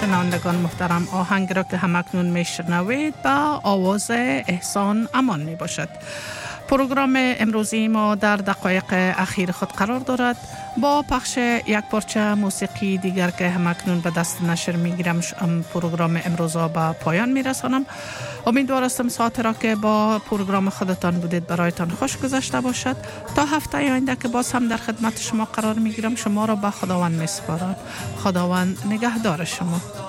شنوندگان محترم، آهنگ را که همکنون میشنوید با آواز احسان امان می باشد. پروگرام امروزی ما در دقایق اخیر خود قرار دارد با پخش یک پارچه موسیقی دیگر که همکنون به دست نشر می گیرم. پروگرام امروز را به پایان می رسانم. امیدوار هستم ساعت را که با پروگرام خودتان بودید برایتان خوش گذشته باشد. تا هفته آینده که باز هم در خدمت شما قرار می گیرم، شما را به خداوند می سپارم. خداوند نگهدار شما.